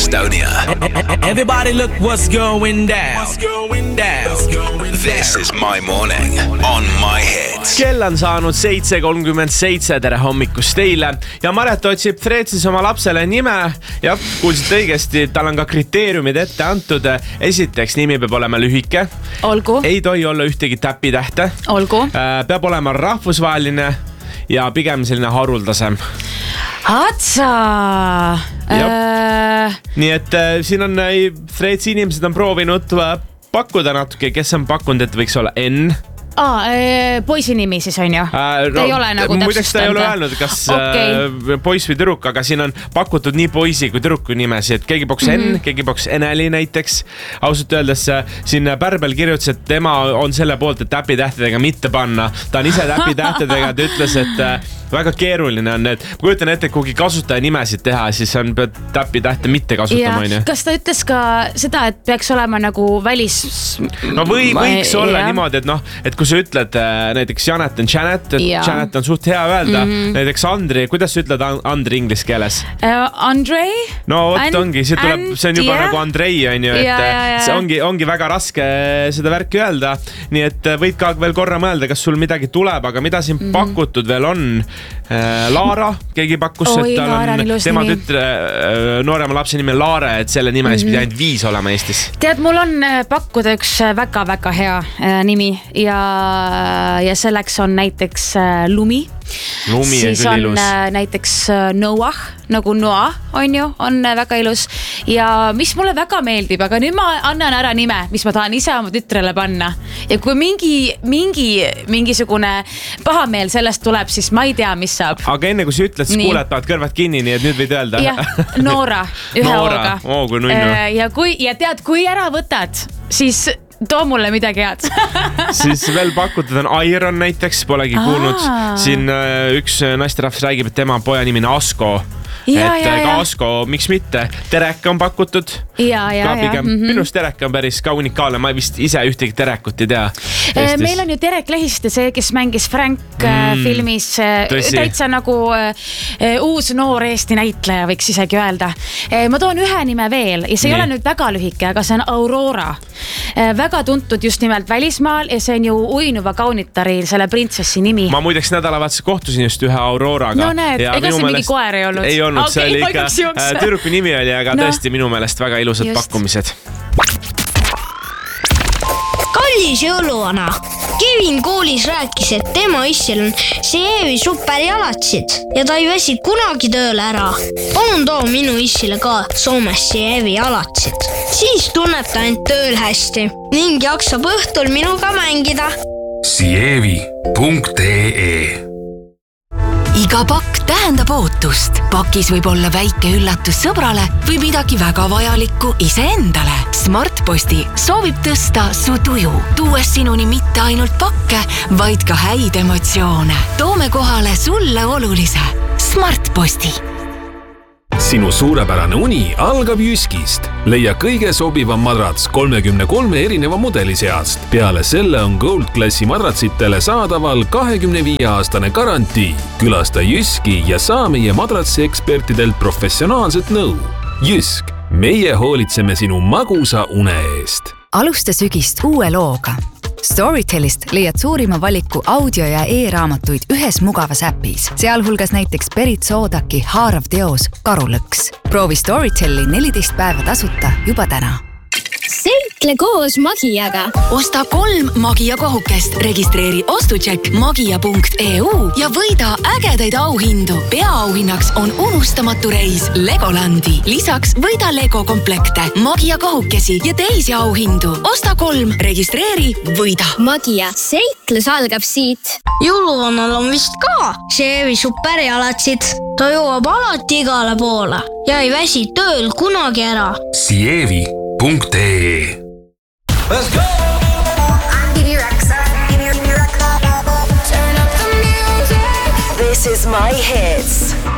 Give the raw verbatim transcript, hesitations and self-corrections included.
Estonia. Everybody look what's going down. What's going down? This is My Morning on My Hits. Kell on saanud seitse kolmkümmend seitse, tere hommikust teile. Ja Maret otsib Threadsis oma lapsele nime. Ja kuulsite õigesti, tal on ka kriteeriumid ette antud. Esiteks, nimi peab olema lühike. Olgu. Ei tohi olla ühtegi täpitähte. Olgu. Peab olema rahvusvaheline ja pigem selline haruldasem. Atsa! Äh... Nii et äh, siin on äh, Threadsi inimesed on proovinud äh, pakkuda natuke, kes on pakkunud, et võiks olla N. Aa, äh, poisi nimi siis on ju? Äh, ta ei ole nagu täpsustanud. Muideks ta ei ole öelnud, kas okay. äh, poiss või tüdruk, aga siin on pakutud nii poisi kui tüdruku nimesi, et keegi pakus mm-hmm. N, keegi pakus Eneli näiteks. Ausalt öeldes siin Pärbel kirjutas, et tema on selle poolt, et täpitähtedega mitte panna. Ta on ise täpitähtedega, ta ütles, et äh, väga keeruline on need. Ma kujutan ette, kugi kasutaja nimesid teha, siis on täpitähte mitte kasutama. Ja, kas ta ütles ka seda, et peaks olema nagu välis... No või, võiks Ma, olla ja. niimoodi, et noh, et kui sa ütled äh, näiteks Janet on Janet, et ja. Janet on suht hea öelda. Mm-hmm. Näiteks Andri, kuidas sa ütled Andri inglise keeles? Uh, Andrei? No vot and, ongi, see, tuleb, see on juba yeah. nagu Andrei on ju, et ja, ja, ja. see ongi, ongi väga raske seda värki öelda. Nii et võid ka veel korra mõelda, kas sul midagi tuleb, aga mida siin mm-hmm. pakutud veel on? Laara, keegi pakkus, Oi, et tal on tema tütre, noorema lapse nimi Laare, et selle nime mm-hmm. pidi ainult viis olema Eestis. Tead, mul on pakkuda üks väga-väga hea nimi ja, ja selleks on näiteks Lumi. Lumi siis on ilus. Näiteks Noah, nagu Noah on ju, on väga ilus. Ja mis mulle väga meeldib, aga nüüd ma annan ära nime, mis ma tahan ise oma tütrele panna. Ja kui mingi, mingi, mingisugune pahameel sellest tuleb, siis ma ei tea, mis saab. Aga enne kui sa ütled, siis kuuled, paad kõrvad kinni, nii et nüüd võid öelda. Ja, Noora, ühe Noora. hooga. Oo, kui nunnu. Ja, kui, ja tead, kui ära võtad, siis... too mulle midagi head. Siis veel pakutud on Iron näiteks, polegi Aa. kuulnud. Siin üks naisterahvas räägib, et tema poja nimi on Asko. Ja, et ja, ka ja. Asko, miks mitte? Terek on pakutud. Ja, ja, ka pigem, ja. Minu arust Terek on päris ka unikaalne. Ma vist ise ühtegi Terekut ei tea. Eestis. Meil on ju Terek Lehiste, see, kes mängis Frank mm, filmis. Tõsi. Täitsa nagu uh, uus noor Eesti näitleja, võiks isegi öelda. Ma toon ühe nime veel ja see Nii. ei ole nüüd väga lühike, aga see on Aurora. Väga tuntud just nimelt välismaal ja see on ju uinuva kaunitari selle printsessi nimi. Ma muideks nädalavahetuse kohtusin just ühe Auroraga. No näed, ega see mingi meelest... koer ei olnud. Ei olnud, okay, see oli ikka tüdruku nimi oli, aga no. tõesti minu meelest väga ilusad just. Pakkumised. Kallis jõuluvana, Kevin koolis rääkis, et tema issil on Sievi superjalatsid ja ta ei väsi kunagi tööle ära. Palun too minu issile ka Soomes Sievi jalatsid. Siis tunneb ta end tööl hästi ning jaksab õhtul minuga mängida. Sievi punkt ee Iga pakk tähendab ootust. Pakis võib olla väike üllatus sõbrale või midagi väga vajalikku iseendale. Smartposti soovib tõsta su tuju, tuues sinuni mitte ainult pakke, vaid ka häid emotsioone. Toome kohale sulle olulise. Smartposti. Sinu suurepärane uni algab Jyskist. Leia kõige sobivam madrats kolmekümne kolme erineva mudeli seast. Peale selle on Gold Classi madratsitele saadaval kahekümne viie aastane garantii. Külasta Jyski ja saa meie madratsi ekspertidelt professionaalset nõu. Jysk, meie hoolitseme sinu magusa une eest. Alusta sügist uue looga. Storytelist leiad suurima valiku audio- ja e-raamatuid ühes mugavas äpis, sealhulgas näiteks Berit Soodaki haarav teos Karulõks. Proovi Storyteli neliteist päeva tasuta juba täna. Seitle koos Magiaga. Osta kolm Magia kohukest, registreeri ostutšekk magia punkt ee u ja võida ägedaid auhindu. Peaauhinnaks on unustamatu reis Legolandi. Lisaks võida Lego komplekte, Magia kohukesi ja teisi auhindu. Osta kolm, registreeri, võida. Magia, seitlus algab siit. Jõuluvannal on vist ka Sievi superjalatsid. Ta jõuab alati igale poole ja ei väsi tööl kunagi ära. Sievi punkt ee Let's go! I'm Gini Rexa. Turn up the music. This is My Hits.